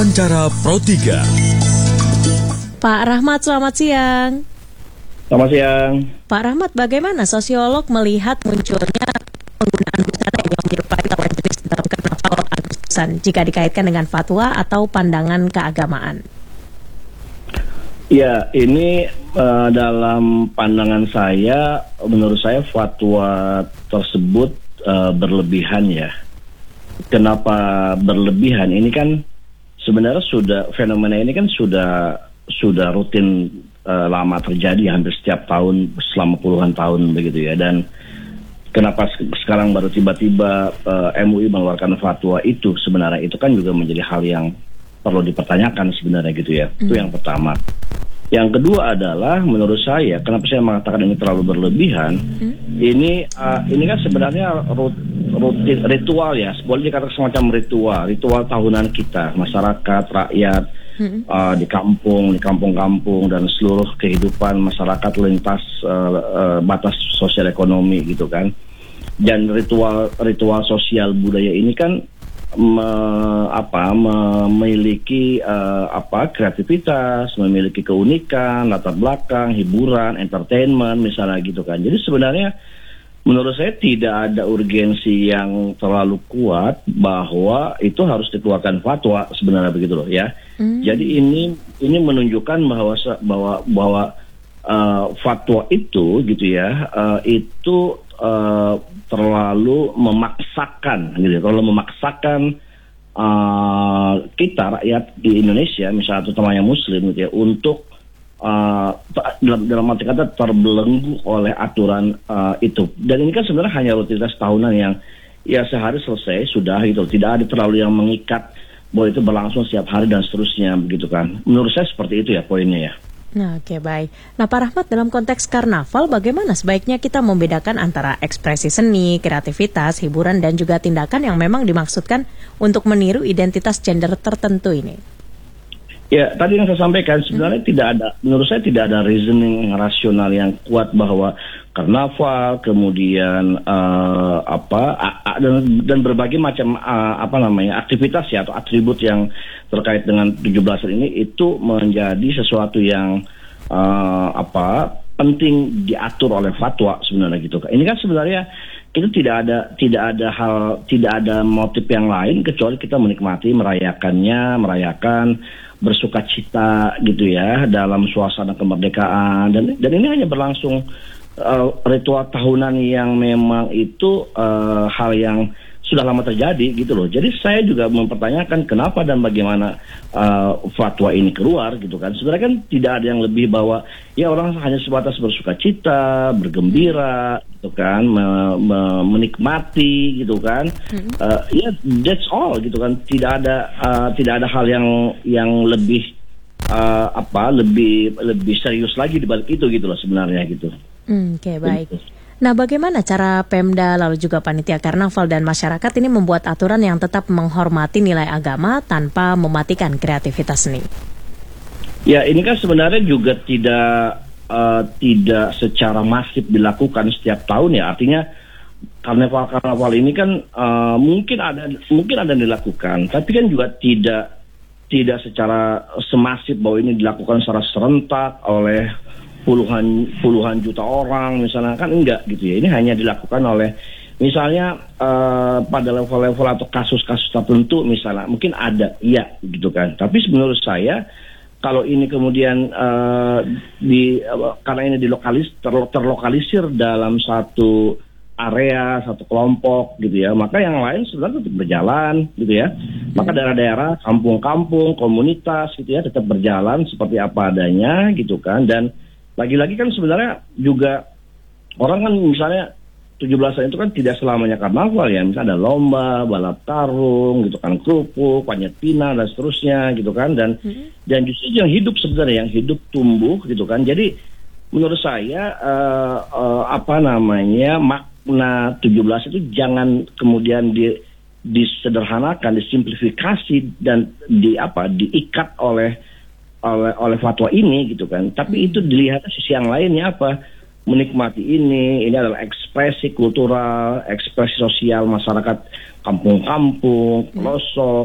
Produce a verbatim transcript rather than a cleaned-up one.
Wawancara Pro tiga. Pak Rahmat, selamat siang. Selamat siang. Pak Rahmat, bagaimana sosiolog melihat munculnya penggunaan busana yang menyerupai lawan jenis dalam karnaval Agustusan jika dikaitkan dengan fatwa atau pandangan keagamaan? Ya, ini uh, dalam pandangan saya, menurut saya fatwa tersebut uh, berlebihan ya. Kenapa berlebihan? Ini kan sebenarnya sudah fenomena ini kan sudah sudah rutin uh, lama terjadi hampir setiap tahun selama puluhan tahun begitu ya. Dan kenapa sekarang baru tiba-tiba uh, M U I mengeluarkan fatwa itu, sebenarnya itu kan juga menjadi hal yang perlu dipertanyakan sebenarnya gitu ya. Mm. Itu yang pertama. Yang kedua adalah menurut saya, kenapa saya mengatakan ini terlalu berlebihan, hmm. ini uh, ini kan sebenarnya rut, rutin ritual ya, boleh dikatakan semacam ritual, ritual tahunan kita, masyarakat, rakyat, hmm. uh, di kampung, di kampung-kampung dan seluruh kehidupan masyarakat lintas uh, uh, batas sosial ekonomi gitu kan. Dan ritual ritual sosial budaya ini kan Me, apa memiliki uh, apa kreativitas, memiliki keunikan, latar belakang, hiburan, entertainment misalnya gitu kan. Jadi sebenarnya menurut saya tidak ada urgensi yang terlalu kuat bahwa itu harus dikeluarkan fatwa sebenarnya begitu loh ya. Mm. Jadi ini ini menunjukkan bahwa bahwa bahwa uh, fatwa itu gitu ya uh, itu uh, terlalu memaksakan gitu, terlalu memaksakan uh, kita rakyat di Indonesia, misalnya terutama yang Muslim gitu ya, untuk uh, dalam, dalam arti kata terbelenggu oleh aturan uh, itu. Dan ini kan sebenarnya hanya rutinitas tahunan yang ya sehari selesai sudah gitu, tidak ada terlalu yang mengikat bahwa itu berlangsung setiap hari dan seterusnya begitu kan. Menurut saya seperti itu ya poinnya ya. Nah, oke, okay, baik. Nah, Pak Rahmat, dalam konteks karnaval, bagaimana sebaiknya kita membedakan antara ekspresi seni, kreativitas, hiburan, dan juga tindakan yang memang dimaksudkan untuk meniru identitas gender tertentu ini? Ya, tadi yang saya sampaikan, sebenarnya hmm. tidak ada, menurut saya tidak ada reasoning rasional yang kuat bahwa karnaval, kemudian uh, apa a, a, dan, dan berbagai macam uh, apa namanya aktivitas ya atau atribut yang terkait dengan tujuh belasan ini itu menjadi sesuatu yang uh, apa penting diatur oleh fatwa sebenarnya gitu. Ini kan sebenarnya itu tidak ada tidak ada hal tidak ada motif yang lain kecuali kita menikmati merayakannya, merayakan bersukacita gitu ya dalam suasana kemerdekaan, dan dan ini hanya berlangsung uh, ritual tahunan yang memang itu uh, hal yang sudah lama terjadi gitu loh. Jadi saya juga mempertanyakan kenapa dan bagaimana uh, fatwa ini keluar gitu kan. Sebenarnya kan tidak ada yang lebih bahwa ya orang hanya sebatas bersukacita, bergembira gitu kan, me- me- menikmati gitu kan. Uh, ya yeah, that's all gitu kan. Tidak ada uh, tidak ada hal yang yang lebih uh, apa lebih lebih serius lagi di balik itu gitu loh sebenarnya gitu. Hmm, Oke, okay, baik. Gitu. Nah, bagaimana cara Pemda lalu juga panitia karnaval dan masyarakat ini membuat aturan yang tetap menghormati nilai agama tanpa mematikan kreativitas seni? Ya, ini kan sebenarnya juga tidak uh, tidak secara masif dilakukan setiap tahun ya. Artinya karnaval-karnaval ini kan uh, mungkin ada mungkin ada yang dilakukan, tapi kan juga tidak tidak secara semasif bahwa ini dilakukan secara serentak oleh puluhan puluhan juta orang misalnya, kan enggak gitu ya. Ini hanya dilakukan oleh misalnya uh, pada level-level atau kasus-kasus tertentu misalnya mungkin ada ya gitu kan. Tapi menurut saya kalau ini kemudian uh, di uh, karena ini dilokalis ter, terlokalisir dalam satu area, satu kelompok gitu ya, maka yang lain sebenarnya tetap berjalan gitu ya. Maka daerah-daerah, kampung-kampung, komunitas gitu ya tetap berjalan seperti apa adanya gitu kan. Dan lagi-lagi kan sebenarnya juga orang kan misalnya tujuh belasan itu kan tidak selamanya karnaval ya. Misalnya ada lomba, balap karung gitu kan, kerupuk, panjat pinang dan seterusnya gitu kan. Dan hmm. dan justru yang hidup sebenarnya, yang hidup tumbuh gitu kan. Jadi menurut saya uh, uh, apa namanya makna tujuh belas itu jangan kemudian di disederhanakan, disimplifikasi dan di apa diikat oleh oleh oleh fatwa ini gitu kan. Tapi itu dilihat sisi yang lainnya apa, menikmati ini ini adalah ekspresi kultural, ekspresi sosial masyarakat kampung-kampung, pelosok